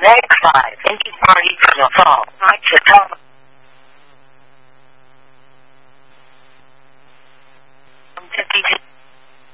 Next 5 inches party to the phone. I should tell